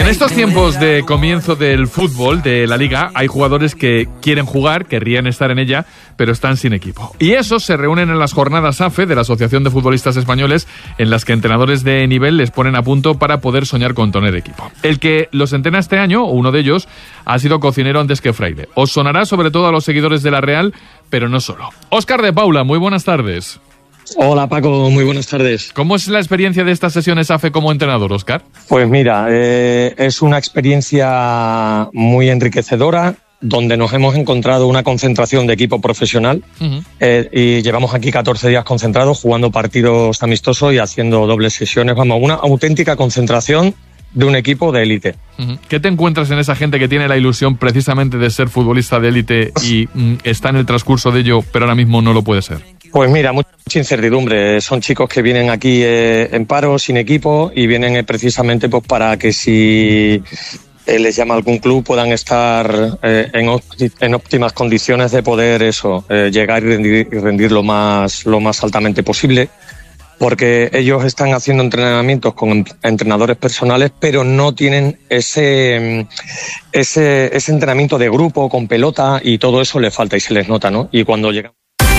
estos tiempos de comienzo del fútbol, de la Liga, hay jugadores que quieren jugar, querrían estar en ella, pero están sin equipo. Y esos se reúnen en las jornadas AFE de la Asociación de Futbolistas Españoles, en las que entrenadores de nivel les ponen a punto para poder soñar con tener equipo. El que los entrena este año, o uno de ellos, ha sido cocinero antes que fraile. Os sonará sobre todo a los seguidores de la Real, pero no solo. Óscar de Paula, muy buenas tardes. Hola Paco, muy buenas tardes. ¿Cómo es la experiencia de estas sesiones AFE como entrenador, Óscar? Pues mira, es una experiencia muy enriquecedora, donde nos hemos encontrado una concentración de equipo profesional y llevamos aquí 14 días concentrados, jugando partidos amistosos y haciendo dobles sesiones. Vamos, una auténtica concentración de un equipo de élite. ¿Qué te encuentras en esa gente que tiene la ilusión precisamente de ser futbolista de élite y está en el transcurso de ello, pero ahora mismo no lo puede ser? Pues mira, mucha incertidumbre. Son chicos que vienen aquí en paro, sin equipo, y vienen precisamente pues para que si les llama algún club puedan estar en óptimas condiciones de poder llegar y rendir lo más altamente posible. Porque ellos están haciendo entrenamientos con entrenadores personales, pero no tienen ese entrenamiento de grupo, con pelota, y todo eso les falta y se les nota, ¿no? Y cuando llegan...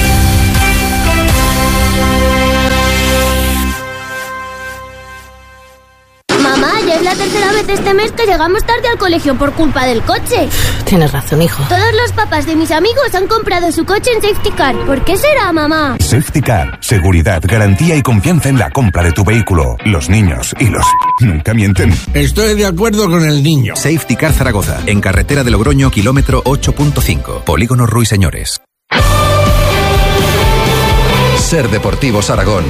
Mamá, ya es la tercera vez este mes que llegamos tarde al colegio por culpa del coche. Tienes razón, hijo. Todos los papás de mis amigos han comprado su coche en Safety Car. ¿Por qué será, mamá? Safety Car. Seguridad, garantía y confianza en la compra de tu vehículo. Los niños y los... nunca mienten. Estoy de acuerdo con el niño. Safety Car Zaragoza. En carretera de Logroño, kilómetro 8.5. Polígono Ruiseñores. Ser Deportivos Aragón.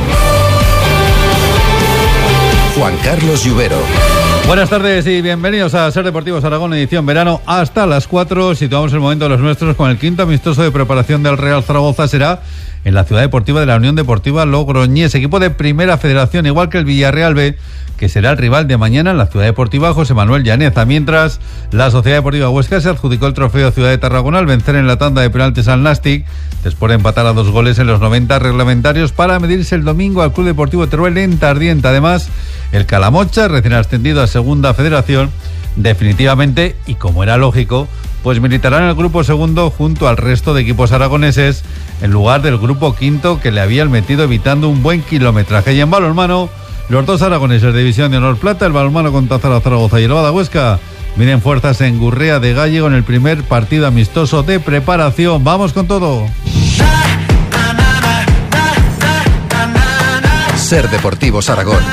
Juan Carlos Lluvero. Buenas tardes y bienvenidos a Ser Deportivos Aragón, edición verano hasta las 4. Situamos el momento de los nuestros con el quinto amistoso de preparación del Real Zaragoza. Será en la ciudad deportiva de la Unión Deportiva Logroñés, equipo de Primera Federación, igual que el Villarreal B, que será el rival de mañana en la ciudad deportiva José Manuel Llaneza. Mientras, la Sociedad Deportiva Huesca se adjudicó el trofeo Ciudad de Tarragona al vencer en la tanda de penaltis al Nastic, después de empatar a 2 goles en los 90 reglamentarios, para medirse el domingo al Club Deportivo Teruel en Tardiente. Además, el Calamocha, recién ascendido a Segunda Federación, definitivamente, y como era lógico, pues militará en el grupo segundo junto al resto de equipos aragoneses, en lugar del grupo quinto que le habían metido, evitando un buen kilometraje. Y en balonmano, los dos aragoneses de División de Honor Plata, el balonmano con Tazara Zaragoza y el Bada Huesca, miden fuerzas en Gurrea de Gallego en el primer partido amistoso de preparación. ¡Vamos con todo! Ser Deportivos Aragón.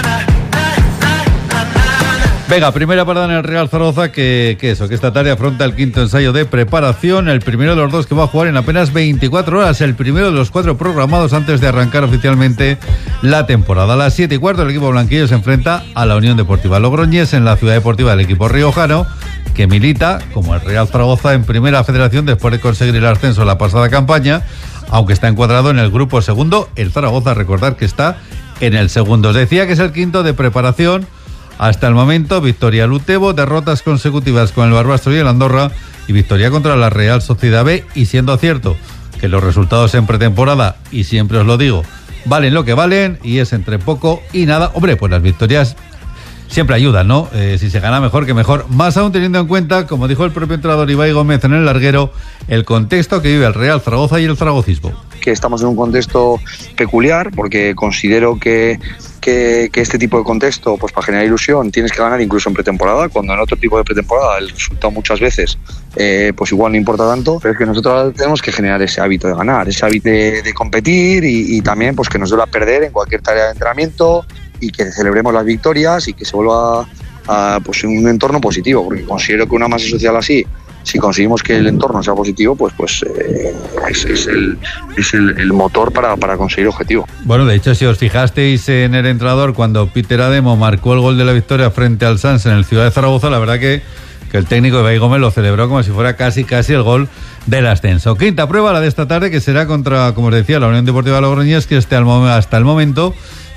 Venga, primera parada en el Real Zaragoza, que esta tarde afronta el quinto ensayo de preparación, el primero de los dos que va a jugar en apenas 24 horas, el primero de los 4 programados antes de arrancar oficialmente la temporada. A las 7:15 el equipo blanquillo se enfrenta a la Unión Deportiva Logroñés en la ciudad deportiva del equipo riojano, que milita, como el Real Zaragoza, en Primera Federación después de conseguir el ascenso la pasada campaña, aunque está encuadrado en el grupo segundo. El Zaragoza, recordar que está en el segundo. Os decía que es el quinto de preparación. Hasta el momento, victoria al Utebo, derrotas consecutivas con el Barbastro y el Andorra, y victoria contra la Real Sociedad B. Y siendo cierto que los resultados en pretemporada, y siempre os lo digo, valen lo que valen, y es entre poco y nada, hombre, pues las victorias siempre ayudan, ¿no? Si se gana mejor que mejor, más aún teniendo en cuenta, como dijo el propio entrenador Ibai Gómez en el larguero, el contexto que vive el Real Zaragoza y el zaragocismo. Que estamos en un contexto peculiar, porque considero que este tipo de contexto, pues para generar ilusión, tienes que ganar incluso en pretemporada, cuando en otro tipo de pretemporada el resultado muchas veces pues igual no importa tanto, pero es que nosotros tenemos que generar ese hábito de ganar, ese hábito de competir, y también pues que nos duela perder en cualquier tarea de entrenamiento, y que celebremos las victorias y que se vuelva a pues un entorno positivo, porque considero que una masa social así, si conseguimos que el entorno sea positivo, pues es el motor para conseguir el objetivo. Bueno, de hecho, si os fijasteis en el entrenador, cuando Peter Ademo marcó el gol de la victoria frente al Sans en el Ciudad de Zaragoza, la verdad que el técnico Ibai Gómez lo celebró como si fuera casi el gol del ascenso. Quinta prueba, la de esta tarde, que será contra, como os decía, la Unión Deportiva Logroñés, que hasta el momento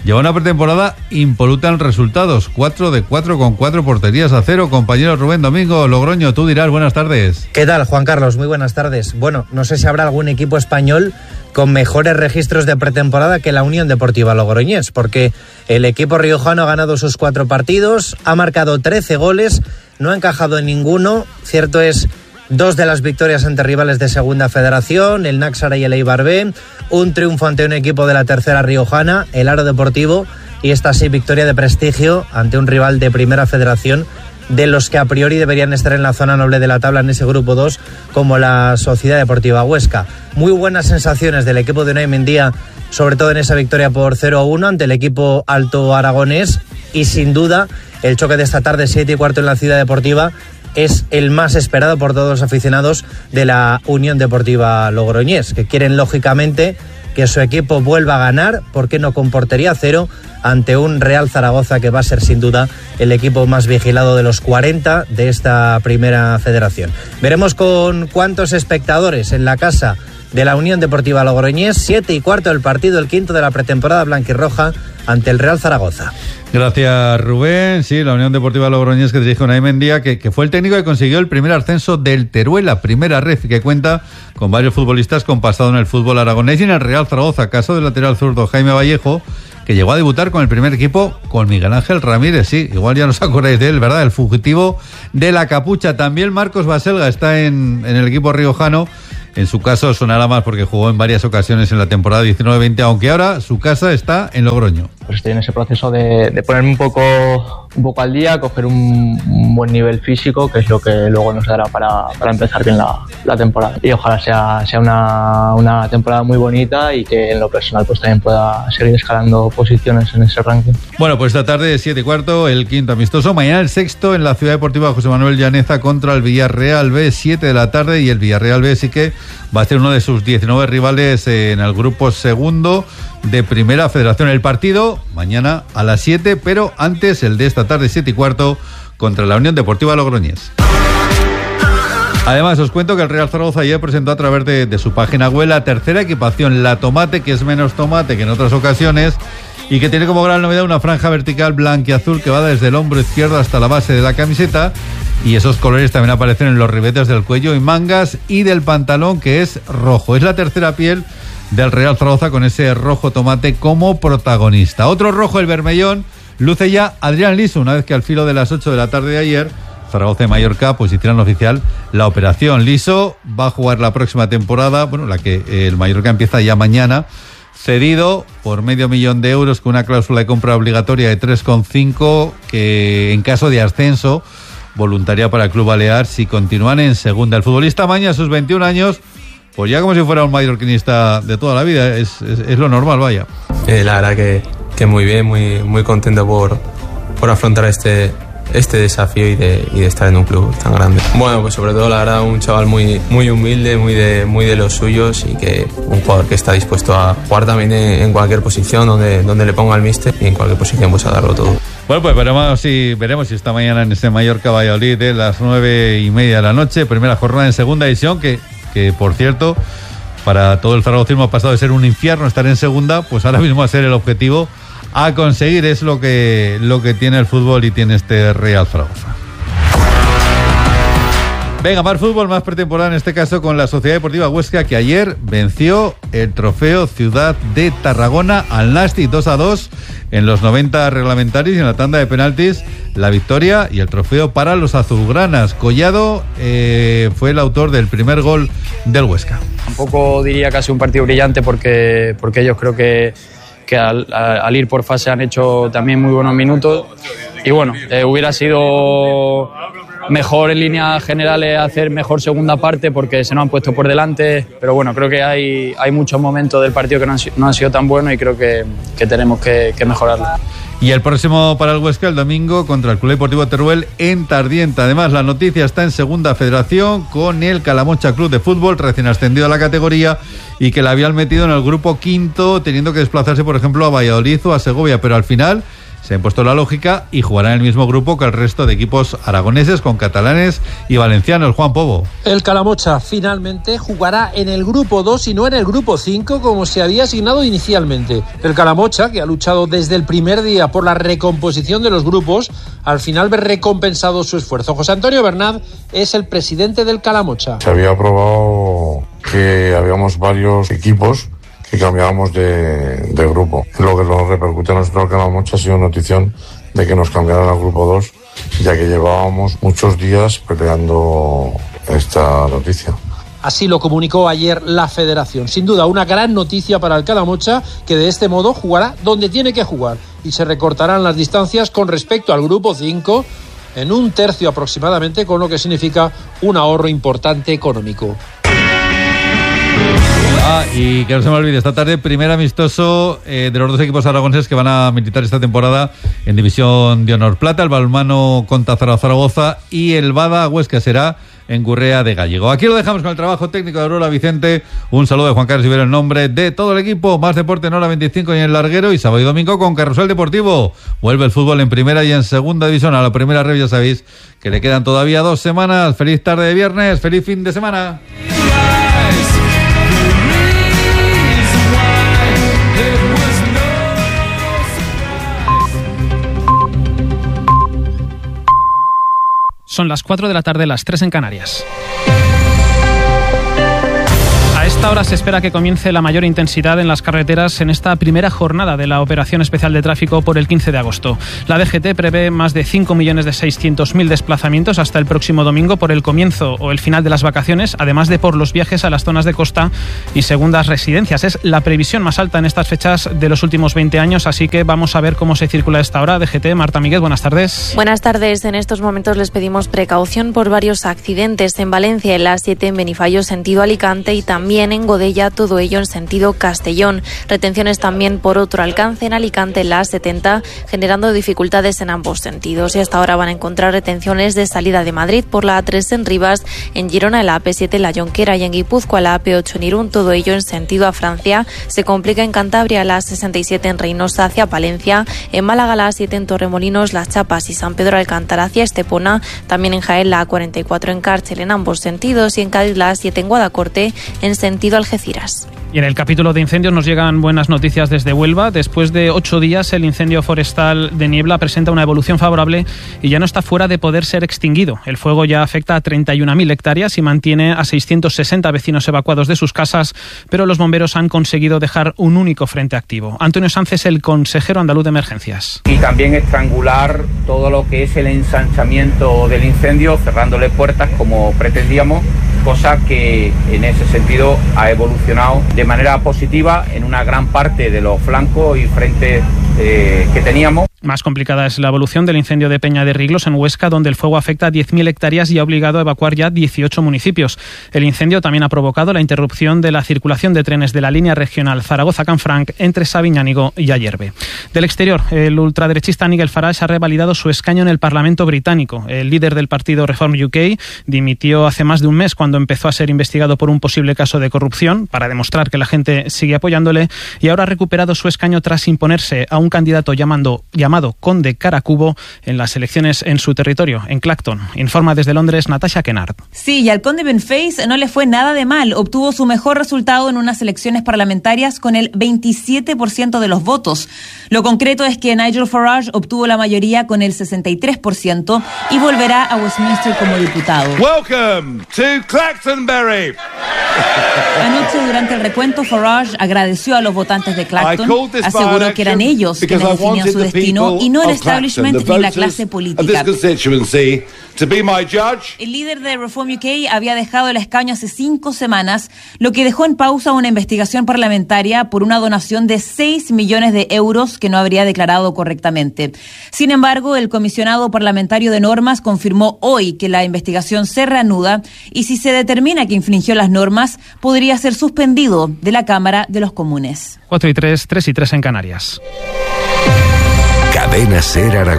lleva una pretemporada impoluta en resultados, 4 de 4 con 4 porterías a 0. Compañero Rubén Domingo, Logroño, tú dirás, buenas tardes. ¿Qué tal, Juan Carlos? Muy buenas tardes. Bueno, no sé si habrá algún equipo español con mejores registros de pretemporada que la Unión Deportiva Logroñés, porque el equipo riojano ha ganado sus 4 partidos, ha marcado 13 goles, no ha encajado en ninguno. Cierto es, 2 de las victorias ante rivales de Segunda Federación, el Náxara y el Eibar B, un triunfo ante un equipo de la Tercera riojana, el Aro Deportivo, y esta sí victoria de prestigio ante un rival de Primera Federación, de los que a priori deberían estar en la zona noble de la tabla en ese grupo 2, como la Sociedad Deportiva Huesca. Muy buenas sensaciones del equipo de Unai Mendía, sobre todo en esa victoria por 0-1 ante el equipo alto aragonés, y sin duda el choque de esta tarde, 7:15 en la Ciudad Deportiva, es el más esperado por todos los aficionados de la Unión Deportiva Logroñés, que quieren lógicamente que su equipo vuelva a ganar, ¿por qué no con portería cero?, ante un Real Zaragoza que va a ser sin duda el equipo más vigilado de los 40 de esta Primera Federación. Veremos con cuántos espectadores en la casa de la Unión Deportiva Logroñés. 7:15 el partido, el quinto de la pretemporada blanquirroja ante el Real Zaragoza. Gracias, Rubén. Sí, la Unión Deportiva Logroñés, que dirige Unai Mendía, que fue el técnico que consiguió el primer ascenso del Teruel, la primera red, que cuenta con varios futbolistas con pasado en el fútbol aragonés y en el Real Zaragoza. Caso del lateral zurdo Jaime Vallejo, que llegó a debutar con el primer equipo con Miguel Ángel Ramírez. Sí, igual ya no os acordáis de él, ¿verdad? El fugitivo de la capucha. También Marcos Baselga está en el equipo riojano. En su caso sonará más porque jugó en varias ocasiones en la temporada 19-20, aunque ahora su casa está en Logroño. Pues estoy en ese proceso de ponerme un poco al día, coger un buen nivel físico, que es lo que luego nos dará para empezar bien la temporada. Y ojalá sea una temporada muy bonita y que en lo personal pues también pueda seguir escalando posiciones en ese ranking. Bueno, pues esta tarde 7:15 el quinto amistoso, mañana el sexto en la Ciudad Deportiva José Manuel Llaneza contra el Villarreal B, 7 de la tarde, y el Villarreal B sí que va a ser uno de sus 19 rivales en el grupo segundo de Primera Federación. El partido mañana a las 7, pero antes el de esta tarde 7:15 contra la Unión Deportiva Logroñés. Además, os cuento que el Real Zaragoza ayer presentó a través de su página web la tercera equipación, la Tomate, que es menos tomate que en otras ocasiones y que tiene como gran novedad una franja vertical blanquiazul que va desde el hombro izquierdo hasta la base de la camiseta, y esos colores también aparecen en los ribetes del cuello y mangas y del pantalón, que es rojo. Es la tercera piel del Real Zaragoza con ese rojo tomate como protagonista. Otro rojo, el vermellón, luce ya Adrián Liso, una vez que al filo de las 8 de la tarde de ayer Zaragoza y Mallorca pues hicieron oficial la operación. Liso va a jugar la próxima temporada, bueno, la que el Mallorca empieza ya mañana, cedido por €500,000 con una cláusula de compra obligatoria de 3,5, que en caso de ascenso voluntaria para el club balear si continúan en segunda. El futbolista amaña a sus 21 años, pues ya como si fuera un mallorquinista de toda la vida, es lo normal, vaya. La verdad que muy bien, muy contento por afrontar este desafío y de estar en un club tan grande. Bueno, pues sobre todo la verdad un chaval muy humilde, muy de los suyos, y que un jugador que está dispuesto a jugar también en cualquier posición donde le ponga el míster, y en cualquier posición pues a darlo todo. Bueno, pues veremos si esta mañana en ese Mallorca-Valladolid de las 9:30 de la noche, primera jornada en segunda división, que por cierto, para todo el zaragozismo ha pasado de ser un infierno estar en segunda, pues ahora mismo va a ser el objetivo a conseguir. Es lo que tiene el fútbol y tiene este Real Zaragoza. Venga, más fútbol, más pretemporada, en este caso con la Sociedad Deportiva Huesca, que ayer venció el trofeo Ciudad de Tarragona al Nasti 2-2 en los 90 reglamentarios, y en la tanda de penaltis la victoria y el trofeo para los azulgranas. Collado fue el autor del primer gol del Huesca. Tampoco diría que ha sido un partido brillante porque ellos creo que al ir por fase han hecho también muy buenos minutos, y bueno, hubiera sido mejor en líneas generales hacer mejor segunda parte porque se nos han puesto por delante, pero bueno, creo que hay muchos momentos del partido que no han sido tan buenos, y creo que tenemos que mejorarlo. Y el próximo para el Huesca el domingo contra el Club Deportivo Teruel en Tardienta. Además, la noticia está en Segunda Federación con el Calamocha Club de Fútbol, recién ascendido a la categoría y que la habían metido en el grupo quinto, teniendo que desplazarse, por ejemplo, a Valladolid o a Segovia, pero al final se ha impuesto la lógica y jugará en el mismo grupo que el resto de equipos aragoneses, con catalanes y valencianos. Juan Pobo. El Calamocha finalmente jugará en el grupo 2 y no en el grupo 5 como se había asignado inicialmente. El Calamocha, que ha luchado desde el primer día por la recomposición de los grupos, al final ve recompensado su esfuerzo. José Antonio Bernat es el presidente del Calamocha. Se había aprobado que habíamos varios equipos que cambiábamos de grupo. Lo que nos repercute a nosotros, Calamocha, ha sido notición de que nos cambiaran al grupo 2, ya que llevábamos muchos días peleando esta noticia. Así lo comunicó ayer la Federación. Sin duda, una gran noticia para el Calamocha, que de este modo jugará donde tiene que jugar y se recortarán las distancias con respecto al grupo 5 en 1/3 aproximadamente, con lo que significa un ahorro importante económico. Y que no se me olvide, esta tarde primer amistoso de los dos equipos aragoneses que van a militar esta temporada en División de Honor Plata, el balonmano contra Zaragoza y el Bada Huesca será en Gurrea de Gallego. Aquí lo dejamos con el trabajo técnico de Aurora Vicente. Un saludo de Juan Carlos Ibero en nombre de todo el equipo. Más deporte en Hora 25 y en Larguero, y sábado y domingo con Carrusel Deportivo. Vuelve el fútbol en primera y en segunda división. A la primera red ya sabéis que le quedan todavía 2 semanas. Feliz tarde de viernes, feliz fin de semana. Son las 4 de la tarde, las 3 en Canarias. A esta hora se espera que comience la mayor intensidad en las carreteras en esta primera jornada de la Operación Especial de Tráfico por el 15 de agosto. La DGT prevé más de 5.600.000 desplazamientos hasta el próximo domingo por el comienzo o el final de las vacaciones, además de por los viajes a las zonas de costa y segundas residencias. Es la previsión más alta en estas fechas de los últimos 20 años, así que vamos a ver cómo se circula a esta hora. DGT, Marta Míguez, buenas tardes. Buenas tardes. En estos momentos les pedimos precaución por varios accidentes en Valencia, en la A7 en Benifallo, sentido Alicante, y también en Godella, todo ello en sentido Castellón. Retenciones también por otro alcance en Alicante, en la A70, generando dificultades en ambos sentidos. Y hasta ahora van a encontrar retenciones de salida de Madrid por la A3 en Rivas, en Girona, en la AP7 en La Jonquera, y en Guipúzcoa, la AP8 en Irún, todo ello en sentido a Francia. Se complica en Cantabria, la A67 en Reynosa hacia Palencia, en Málaga, la A7 en Torremolinos, Las Chapas y San Pedro Alcántara hacia Estepona, también en Jaén, la A44 en Cárcel en ambos sentidos, y en Cádiz, la A7 en Guadacorte en sentido Algeciras. Y en el capítulo de incendios nos llegan buenas noticias desde Huelva. Después de 8 días, el incendio forestal de Niebla presenta una evolución favorable y ya no está fuera de poder ser extinguido. El fuego ya afecta a 31.000 hectáreas y mantiene a 660 vecinos evacuados de sus casas, pero los bomberos han conseguido dejar un único frente activo. Antonio Sánchez, el consejero andaluz de emergencias. Y también estrangular todo lo que es el ensanchamiento del incendio, cerrándole puertas como pretendíamos, cosa que en ese sentido ha evolucionado de manera positiva en una gran parte de los flancos y frentes que teníamos. Más complicada es la evolución del incendio de Peña de Riglos en Huesca, donde el fuego afecta a 10.000 hectáreas y ha obligado a evacuar ya 18 municipios. El incendio también ha provocado la interrupción de la circulación de trenes de la línea regional Zaragoza-Canfranc entre Sabiñánigo y Ayerbe. Del exterior, el ultraderechista Nigel Farage ha revalidado su escaño en el Parlamento británico. El líder del partido Reform UK dimitió hace más de un mes cuando empezó a ser investigado por un posible caso de corrupción, para demostrar que la gente sigue apoyándole, y ahora ha recuperado su escaño tras imponerse a un candidato llamado Conde Caracubo en las elecciones en su territorio, en Clacton. Informa desde Londres Natasha Kennard. Sí, y al conde Benface no le fue nada de mal. Obtuvo su mejor resultado en unas elecciones parlamentarias con el 27% de los votos. Lo concreto es que Nigel Farage obtuvo la mayoría con el 63% y volverá a Westminster como diputado. Welcome to Clactonbury. Anoche, durante el recuento, Farage agradeció a los votantes de Clacton, aseguró que eran ellos quienes definían su destino y no el establishment ni la clase política. El líder de Reform UK había dejado el escaño hace 5 semanas, lo que dejó en pausa una investigación parlamentaria por una donación de 6 millones de euros que no habría declarado correctamente. Sin embargo, el comisionado parlamentario de normas confirmó hoy que la investigación se reanuda y si se determina que infringió las normas, podría ser suspendido de la Cámara de los Comunes. 4 y 3, 3 y 3 en Canarias. Cadena Ser Aragón.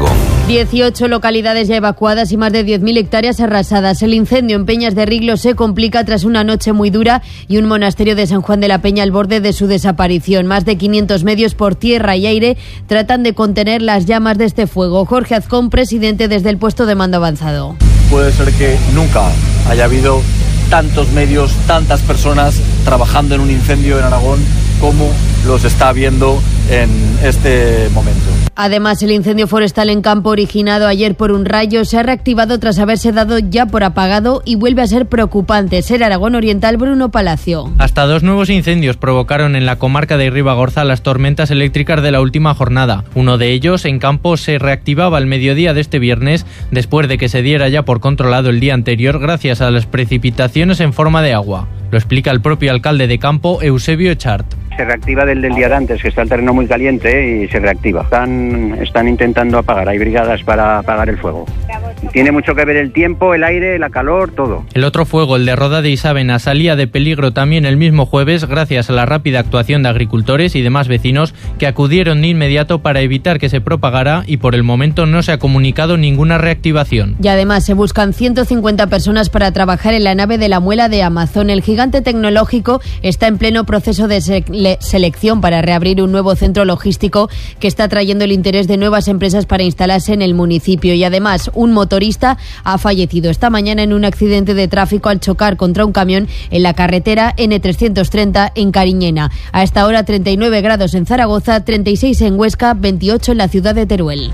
18 localidades ya evacuadas y más de 10.000 hectáreas arrasadas. El incendio en Peñas de Riglos se complica tras una noche muy dura y un monasterio de San Juan de la Peña al borde de su desaparición. Más de 500 medios por tierra y aire tratan de contener las llamas de este fuego. Jorge Azcón, presidente desde el puesto de mando avanzado. Puede ser que nunca haya habido tantos medios, tantas personas trabajando en un incendio en Aragón como los está habiendo en este momento. Además, el incendio forestal en Campo, originado ayer por un rayo, se ha reactivado tras haberse dado ya por apagado y vuelve a ser preocupante. Ser Aragón Oriental, Bruno Palacio. Hasta 2 nuevos incendios provocaron en la comarca de Ribagorza las tormentas eléctricas de la última jornada. Uno de ellos, en Campo, se reactivaba al mediodía de este viernes, después de que se diera ya por controlado el día anterior gracias a las precipitaciones en forma de agua. Lo explica el propio alcalde de Campo, Eusebio Echart. Se reactiva del día de antes, que está el terreno muy caliente y se reactiva. Están intentando apagar, hay brigadas para apagar el fuego. Tiene mucho que ver el tiempo, el aire, la calor, todo. El otro fuego, el de Roda de Isabena, salía de peligro también el mismo jueves gracias a la rápida actuación de agricultores y demás vecinos que acudieron de inmediato para evitar que se propagara y por el momento no se ha comunicado ninguna reactivación. Y además se buscan 150 personas para trabajar en la nave de la muela de Amazon. El gigante tecnológico está en pleno proceso de selección para reabrir un nuevo centro logístico que está atrayendo el interés de nuevas empresas para instalarse en el municipio. Y además, un motorista ha fallecido esta mañana en un accidente de tráfico al chocar contra un camión en la carretera N330 en Cariñena. A esta hora 39 grados en Zaragoza, 36 en Huesca, 28 en la ciudad de Teruel.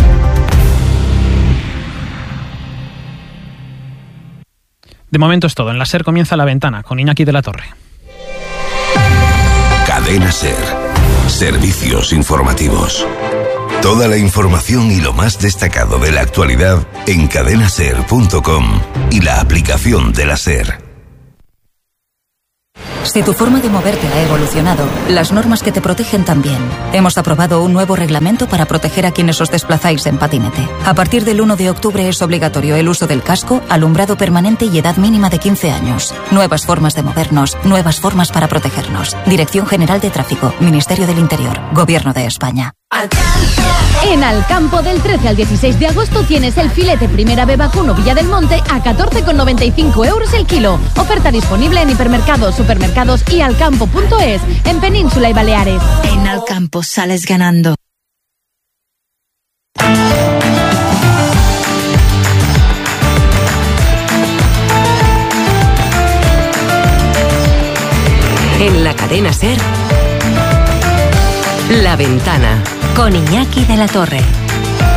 De momento es todo. En la SER comienza La Ventana con Iñaki de la Torre. Cadena SER. Servicios informativos. Toda la información y lo más destacado de la actualidad en cadenaser.com y la aplicación de la SER. Si tu forma de moverte ha evolucionado, las normas que te protegen también. Hemos aprobado un nuevo reglamento para proteger a quienes os desplazáis en patinete. A partir del 1 de octubre es obligatorio el uso del casco, alumbrado permanente y edad mínima de 15 años. Nuevas formas de movernos, nuevas formas para protegernos. Dirección General de Tráfico, Ministerio del Interior, Gobierno de España. En Alcampo, del 13 al 16 de agosto tienes el filete Primera B vacuno Villa del Monte a 14,95 € el kilo. Oferta disponible en hipermercados, supermercados y alcampo.es, en Península y Baleares. En Alcampo sales ganando. En la cadena SER, La Ventana, con Iñaki de la Torre.